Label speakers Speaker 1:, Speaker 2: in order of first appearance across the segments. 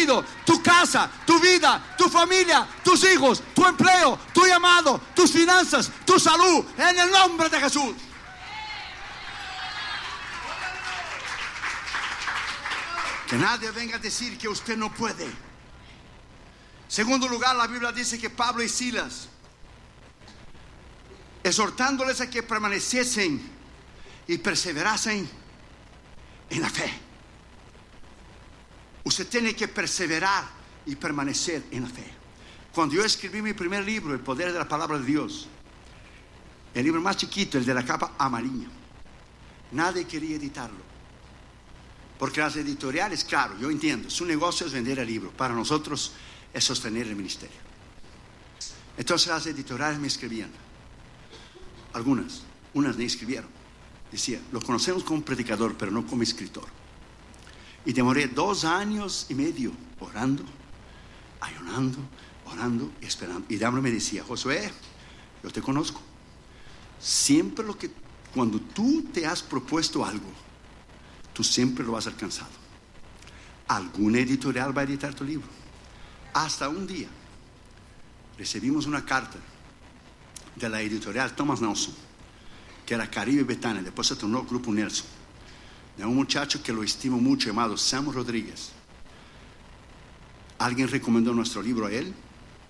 Speaker 1: marido, tu casa, tu vida, tu familia, tus hijos, tu empleo, tu llamado, tus finanzas, tu salud, en el nombre de Jesús. Que nadie venga a decir que usted no puede. Segundo lugar, la Biblia dice que Pablo y Silas, exhortándoles a que permaneciesen y perseverasen en la fe. Usted tiene que perseverar y permanecer en la fe. Cuando yo escribí mi primer libro, El Poder de la Palabra de Dios, el libro más chiquito, el de la capa amarilla, nadie quería editarlo. Porque las editoriales, claro, yo entiendo, su negocio es vender el libro. Para nosotros es sostener el ministerio. Entonces las editoriales me escribían. Unas me escribieron. Decía, lo conocemos como predicador, pero no como escritor. Y demoré 2 años y medio orando, ayunando, orando y esperando. Y Diablo me decía, Josué, yo te conozco. Siempre cuando tú te has propuesto algo, tú siempre lo has alcanzado. Alguna editorial va a editar tu libro. Hasta un día recibimos una carta de la editorial Thomas Nelson, que era Caribe Betania, después se tornó Grupo Nelson, de un muchacho que lo estimo mucho llamado Sam Rodríguez. Alguien recomendó nuestro libro a él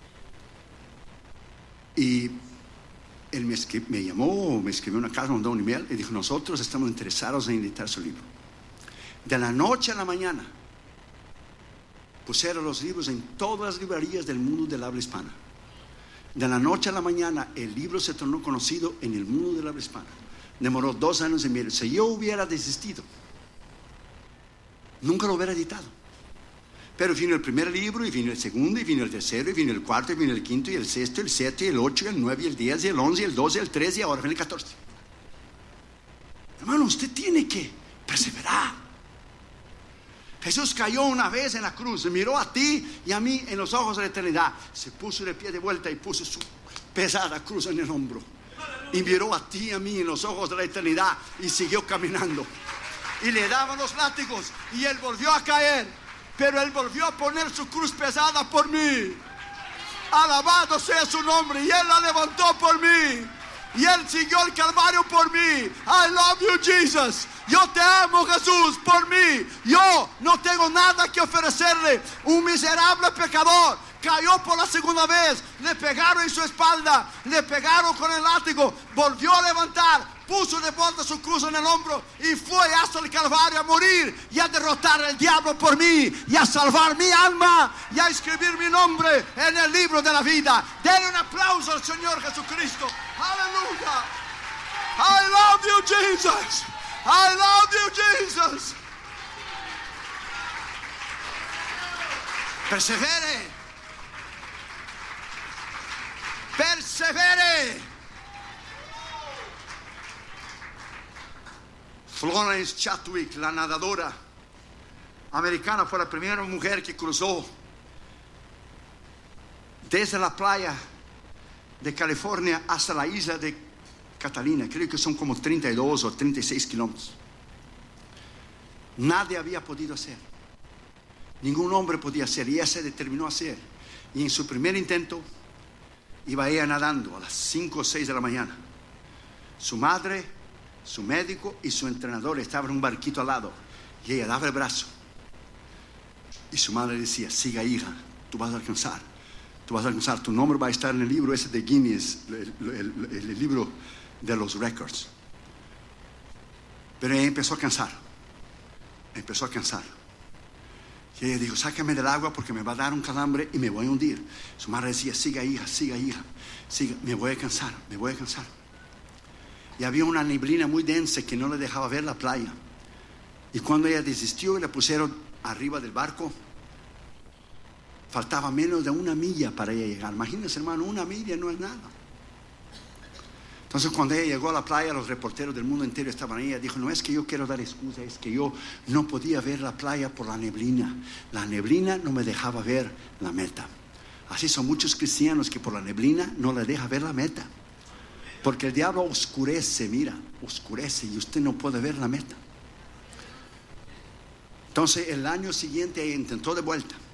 Speaker 1: y él me llamó, me escribió una carta, me mandó un email y dijo, nosotros estamos interesados en editar su libro. De la noche a la mañana pusieron los libros en todas las librerías del mundo del habla hispana. De la noche a la mañana el libro se tornó conocido en el mundo del habla hispana. Demoró 2 años y medio. Si yo hubiera desistido, nunca lo hubiera editado. Pero vino el primer libro, y vino el segundo, y vino el tercero, y vino el cuarto, y vino el quinto, y el sexto, y el 7, y el 8, y el 9, y el 10, y el 11, y el 12, y el 13, y ahora viene el 14. Hermano, usted tiene que perseverar. Jesús cayó una vez en la cruz, se miró a ti y a mí en los ojos de la eternidad, se puso de pie de vuelta y puso su pesada cruz en el hombro y miró a ti y a mí en los ojos de la eternidad y siguió caminando. Y le daban los látigos y él volvió a caer, pero él volvió a poner su cruz pesada por mí. Alabado sea su nombre. Y él la levantó por mí y él siguió el calvario por mí. I love you, Jesus. Yo te amo, Jesús, por mí. Yo no tengo nada que ofrecerle. Un miserable pecador cayó por la segunda vez, le pegaron en su espalda, le pegaron con el látigo, volvió a levantar, puso de vuelta su cruz en el hombro y fue hasta el Calvario a morir y a derrotar al diablo por mí y a salvar mi alma y a escribir mi nombre en el libro de la vida. Denle un aplauso al Señor Jesucristo. Aleluya. I love you, Jesus. I love you, Jesus. Persevere. Persevere. Florence Chadwick, la nadadora americana, fue la primera mujer que cruzó desde la playa de California hasta la isla de Catalina. Creo que son como 32 o 36 kilómetros. Nadie había podido hacer. Ningún hombre podía hacer, y ella se determinó a hacer. Y en su primer intento iba ella nadando a las 5 o 6 de la mañana. Su madre, su médico y su entrenador estaban en un barquito al lado, y ella daba el brazo y su madre decía, siga, hija, tú vas a alcanzar, tu nombre va a estar en el libro ese de Guinness, el libro de los récords. Pero ella empezó a cansar. Y ella dijo, sácame del agua porque me va a dar un calambre y me voy a hundir. Su madre decía, siga, hija, siga, me voy a cansar. Y había una neblina muy densa que no le dejaba ver la playa. Y cuando ella desistió y la pusieron arriba del barco, faltaba menos de 1 milla para ella llegar. Imagínense, hermano, 1 milla no es nada. Entonces cuando ella llegó a la playa, los reporteros del mundo entero estaban ahí. Ella dijo, no es que yo quiero dar excusa, es que yo no podía ver la playa por la neblina. La neblina no me dejaba ver la meta. Así son muchos cristianos que por la neblina no les deja ver la meta. Porque el diablo oscurece y usted no puede ver la meta. Entonces el año siguiente ella intentó de vuelta.